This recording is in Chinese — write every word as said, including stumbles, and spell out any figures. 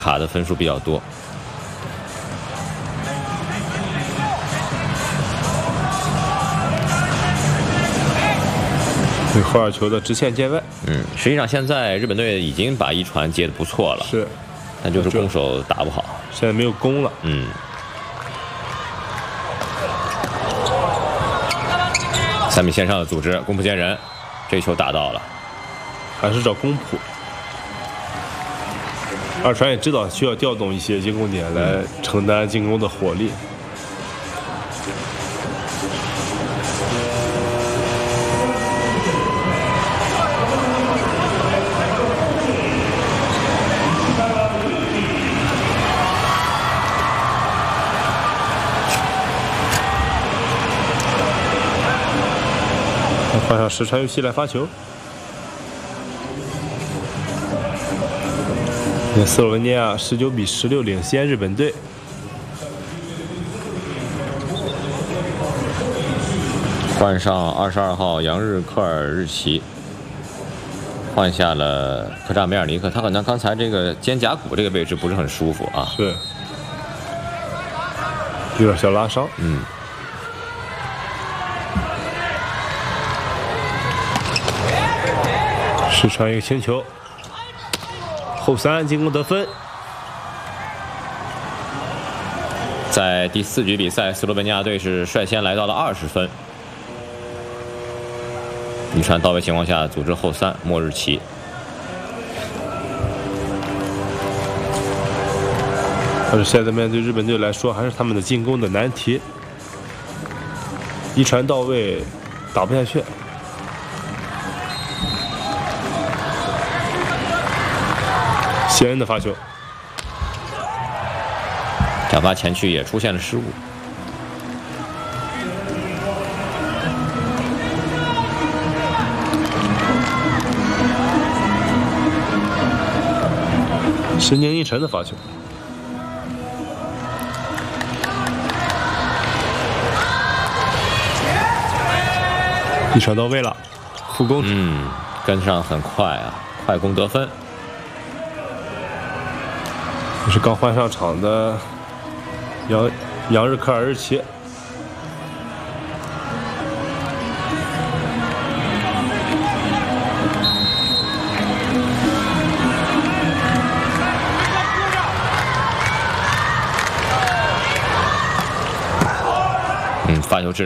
卡的分数比较多。 对后尔球的直线接外。 嗯，实际上现在日本队已经把一传接的不错了， 是， 但就是攻守打不好。 现在没有攻了。 嗯。三米线上的组织，攻不见人，这球打到了， 还是找攻普。二传也知道需要调动一些进攻点来承担进攻的火力。换上实传游戏来发球。斯洛文尼亚十九比十六领先日本队。 换上二十二号杨日科尔日奇，换下了科扎梅尔尼克，他好像刚才这个肩胛骨这个位置不是很舒服啊， 是，有点小拉伤。 嗯。 实传一个清球，后三进攻得分。 在第四局比赛，斯洛文尼亚队是率先来到了二十分。一传到位情况下，组织后三，莫日奇。 但是现在面对日本队来说，还是他们的进攻的难题。一传到位，打不下去。谢恩的发球， 转发前区也出现了失误。 石宁一晨的发球，一传到位了，副攻， 嗯，跟上很快啊，快攻得分。 这是刚换上场的杨杨日科尔日奇。 嗯，发球质量。